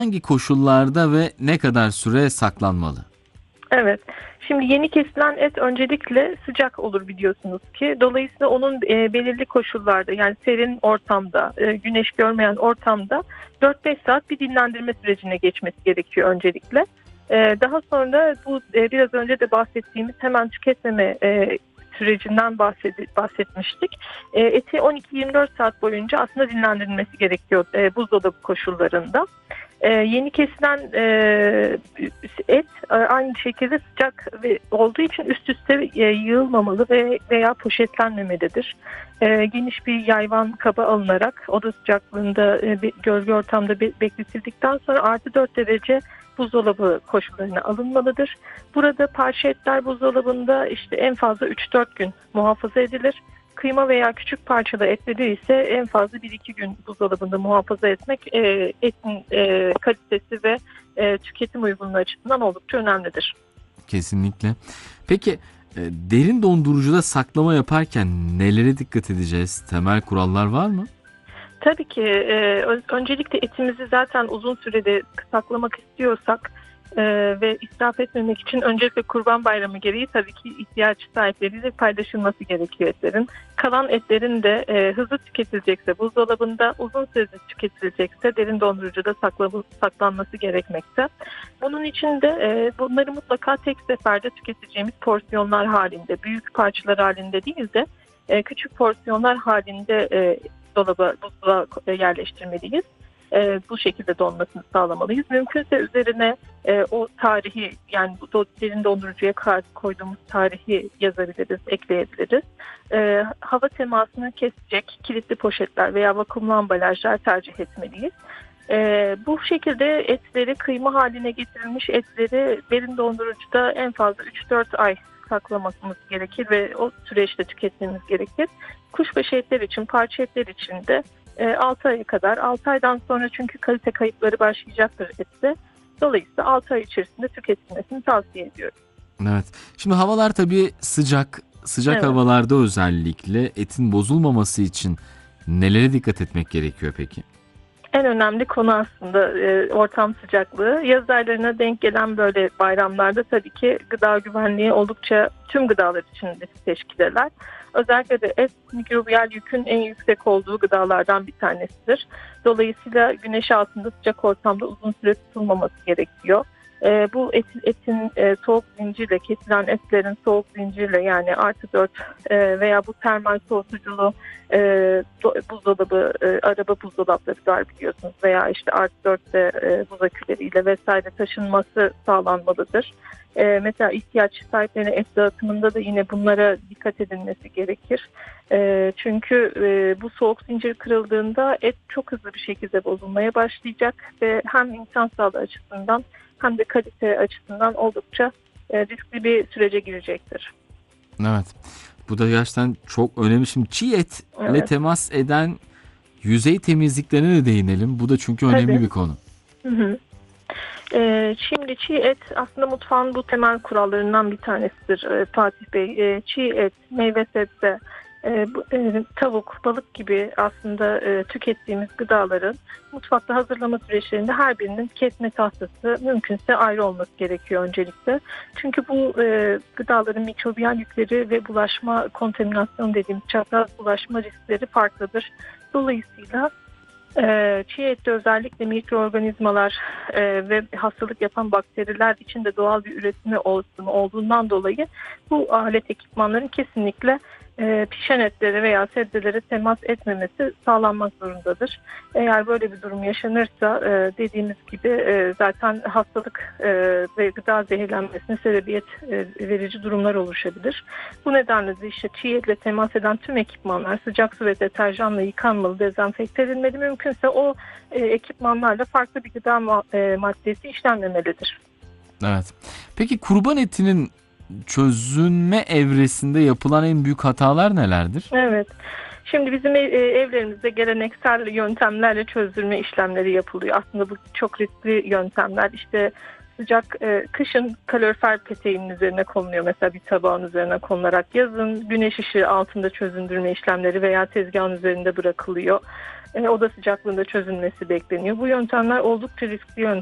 Hangi koşullarda ve ne kadar süre saklanmalı? Evet. Şimdi yeni kesilen et öncelikle sıcak olur biliyorsunuz ki. Dolayısıyla onun belirli koşullarda, yani serin ortamda, güneş görmeyen ortamda 4-5 saat bir dinlendirme sürecine geçmesi gerekiyor öncelikle. Daha sonra bu biraz önce de bahsettiğimiz hemen tüketmeme sürecinden bahsetmiştik. Eti 12-24 saat boyunca aslında dinlendirilmesi gerekiyor buzdolabı koşullarında. Yeni kesilen et aynı şekilde sıcak olduğu için üst üste yığılmamalı veya poşetlenmemelidir. Geniş bir yayvan kaba alınarak oda sıcaklığında gölge ortamda bekletildikten sonra artı 4 derece buzdolabı koşullarına alınmalıdır. Burada parça etler buzdolabında işte en fazla 3-4 gün muhafaza edilir. Kıyma veya küçük parçalı etleri ise en fazla 1-2 gün buzdolabında muhafaza etmek etin kalitesi ve tüketim uygunluğu açısından oldukça önemlidir. Kesinlikle. Peki derin dondurucuda saklama yaparken nelere dikkat edeceğiz? Temel kurallar var mı? Tabii ki öncelikle etimizi zaten uzun sürede saklamak istiyorsak ve israf etmemek için öncelikle Kurban Bayramı gereği tabii ki ihtiyaç sahipleriyle paylaşılması gerekiyor etlerin. Kalan etlerin de hızlı tüketilecekse buzdolabında, uzun sürede tüketilecekse derin dondurucuda saklanması gerekmekte. Bunun için de bunları mutlaka tek seferde tüketeceğimiz porsiyonlar halinde, büyük parçalar halinde değil de küçük porsiyonlar halinde buzluğa yerleştirmeliyiz. Bu şekilde donmasını sağlamalıyız. Mümkünse üzerine o tarihi, yani bu derin dondurucuya koyduğumuz tarihi yazabiliriz, ekleyebiliriz. Hava temasını kesecek kilitli poşetler veya vakumlu ambalajlar tercih etmeliyiz. Bu şekilde etleri, kıyma haline getirilmiş etleri derin dondurucuda en fazla 3-4 ay saklamamız gerekir ve o süreçte tüketmemiz gerekir. Kuşbaşı etler için, parça etler için de 6 aya kadar. 6 aydan sonra çünkü kalite kayıpları başlayacaktır ette. Dolayısıyla 6 ay içerisinde tüketilmesini tavsiye ediyorum. Evet. Şimdi havalar tabii sıcak. Sıcak Evet. havalarda özellikle etin bozulmaması için nelere dikkat etmek gerekiyor peki? En önemli konu aslında ortam sıcaklığı. Yaz aylarına denk gelen böyle bayramlarda tabii ki gıda güvenliği oldukça tüm gıdalar için risk teşkil eder. Özellikle de et mikrobiyal yükün en yüksek olduğu gıdalardan bir tanesidir. Dolayısıyla güneş altında sıcak ortamda uzun süre tutulmaması gerekiyor. Bu etin soğuk zincirle, kesilen etlerin soğuk zincirle, yani artı 4 veya bu termal soğutuculu buzdolabı, araba buzdolapları var biliyorsunuz, veya işte artı 4'te buz aküleriyle vesaire taşınması sağlanmalıdır. Mesela ihtiyaç sahiplerine et dağıtımında da yine bunlara dikkat edilmesi gerekir. Çünkü bu soğuk zincir kırıldığında et çok hızlı bir şekilde bozulmaya başlayacak ve hem insan sağlığı açısından hem de kalite açısından oldukça riskli bir sürece girecektir. Evet. Bu da gerçekten çok önemli. Şimdi çiğ etle Evet, temas eden yüzey temizliklerine de değinelim. Bu da çünkü önemli tabii. bir konu. Hı hı. Şimdi çiğ et aslında mutfağın bu temel kurallarından bir tanesidir Fatih Bey. Çiğ et, meyve sebze, tavuk, balık gibi aslında tükettiğimiz gıdaların mutfakta hazırlama süreçlerinde her birinin kesme tahtası mümkünse ayrı olması gerekiyor öncelikle. Çünkü bu gıdaların mikrobiyal yükleri ve bulaşma, kontaminasyon dediğimiz çapraz bulaşma riskleri farklıdır. Dolayısıyla çiğ ette özellikle mikroorganizmalar ve hastalık yapan bakteriler için de doğal bir üretimi olduğundan dolayı bu alet ekipmanların kesinlikle pişen etlere veya sebzelere temas etmemesi sağlanmak zorundadır. Eğer böyle bir durum yaşanırsa dediğimiz gibi zaten hastalık ve gıda zehirlenmesine sebebiyet verici durumlar oluşabilir. Bu nedenle de işte çiğ etle temas eden tüm ekipmanlar sıcak su ve deterjanla yıkanmalı, dezenfekte edilmeli. Mümkünse o ekipmanlarla farklı bir gıda maddesi işlenmemelidir. Evet. Peki kurban etinin çözünme evresinde yapılan en büyük hatalar nelerdir? Evet. Şimdi bizim evlerimizde geleneksel yöntemlerle çözdürme işlemleri yapılıyor. Aslında bu çok riskli yöntemler. İşte sıcak kışın kalorifer peteğinin üzerine konuluyor. Mesela bir tabağın üzerine konularak, yazın güneş ışığı altında çözündürme işlemleri veya tezgahın üzerinde bırakılıyor. Oda sıcaklığında çözülmesi bekleniyor. Bu yöntemler oldukça riskli yöntemler.